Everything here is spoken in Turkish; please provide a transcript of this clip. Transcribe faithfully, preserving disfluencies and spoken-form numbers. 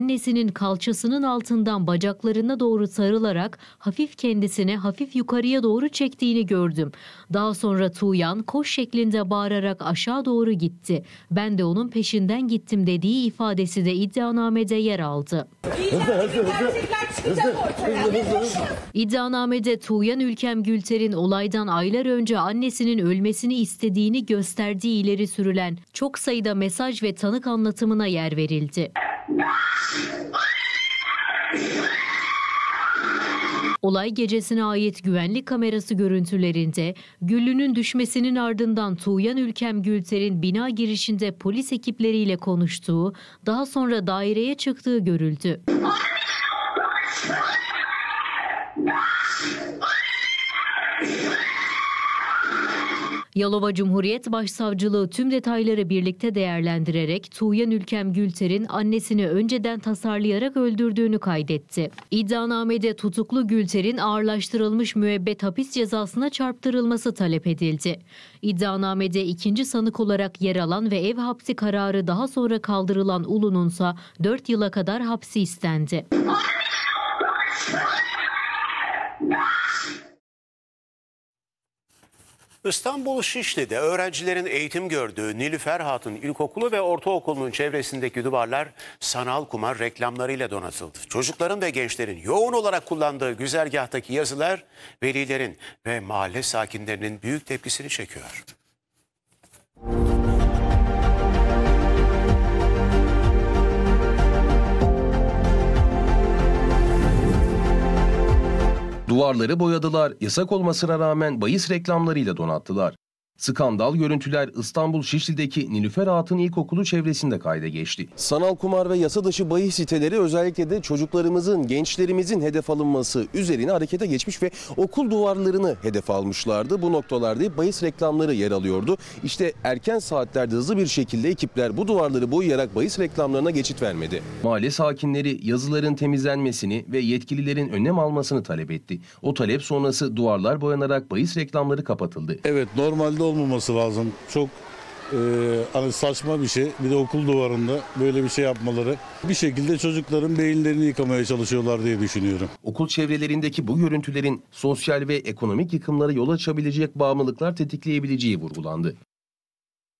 Annesinin kalçasının altından bacaklarına doğru sarılarak hafif kendisine hafif yukarıya doğru çektiğini gördüm. Daha sonra Tuğyan koş şeklinde bağırarak aşağı doğru gitti. Ben de onun peşinden gittim dediği ifadesi de iddianamede yer aldı. İddianamede Tuğyan Ülkem Gülter'in olaydan aylar önce annesinin ölmesini istediğini gösterdiği ileri sürülen çok sayıda mesaj ve tanık anlatımına yer verildi. Olay gecesine ait güvenlik kamerası görüntülerinde Güllü'nün düşmesinin ardından Tuğyan Ülkem Gülter'in bina girişinde polis ekipleriyle konuştuğu, daha sonra daireye çıktığı görüldü. Yalova Cumhuriyet Başsavcılığı tüm detayları birlikte değerlendirerek Tuğyan Ülkem Gülter'in annesini önceden tasarlayarak öldürdüğünü kaydetti. İddianamede tutuklu Gülter'in ağırlaştırılmış müebbet hapis cezasına çarptırılması talep edildi. İddianamede ikinci sanık olarak yer alan ve ev hapsi kararı daha sonra kaldırılan Ulu'nunsa dört yıla kadar hapsi istendi. İstanbul Şişli'de öğrencilerin eğitim gördüğü Nilüfer Hatun İlkokulu ve Ortaokulu'nun çevresindeki duvarlar sanal kumar reklamlarıyla donatıldı. Çocukların ve gençlerin yoğun olarak kullandığı güzergahtaki yazılar velilerin ve mahalle sakinlerinin büyük tepkisini çekiyor. Duvarları boyadılar, yasak olmasına rağmen bahis reklamlarıyla donattılar. Skandal görüntüler İstanbul Şişli'deki Nilüfer Hatun İlkokulu çevresinde kayda geçti. Sanal kumar ve yasa dışı bahis siteleri özellikle de çocuklarımızın, gençlerimizin hedef alınması üzerine harekete geçmiş ve okul duvarlarını hedef almışlardı. Bu noktalarda bahis reklamları yer alıyordu. İşte erken saatlerde hızlı bir şekilde ekipler bu duvarları boyayarak bahis reklamlarına geçit vermedi. Mahalle sakinleri yazıların temizlenmesini ve yetkililerin önlem almasını talep etti. O talep sonrası duvarlar boyanarak bahis reklamları kapatıldı. Evet, normalde olmaması lazım. Çok e, hani saçma bir şey. Bir de okul duvarında böyle bir şey yapmaları. Bir şekilde çocukların beyinlerini yıkamaya çalışıyorlar diye düşünüyorum. Okul çevrelerindeki bu görüntülerin sosyal ve ekonomik yıkımlara yol açabilecek bağımlılıklar tetikleyebileceği vurgulandı.